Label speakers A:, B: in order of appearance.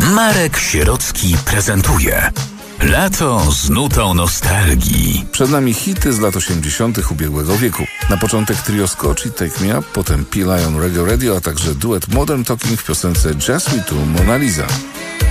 A: Marek Sierocki prezentuje Lato z nutą nostalgii.
B: Przed nami hity z lat 80. ubiegłego wieku. Na początek trio Scotch i Take Me Up, potem P-Lion Reggae Radio, a także duet Modern Talking w piosence Just Me Too Mona Lisa.